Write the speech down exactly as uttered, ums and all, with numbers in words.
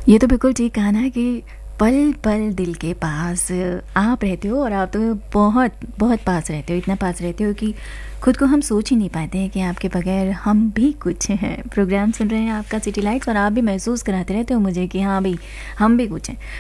ये तो बिल्कुल ठीक कहा ना कि पल पल दिल के पास आप रहते हो और आप तो बहुत बहुत पास रहते हो, इतना पास रहते हो कि खुद को हम सोच ही नहीं पाते हैं कि आपके बगैर हम भी कुछ हैं। प्रोग्राम सुन रहे हैं आपका सिटी लाइट्स और आप भी महसूस कराते रहते हो मुझे कि हाँ भाई हम भी कुछ हैं।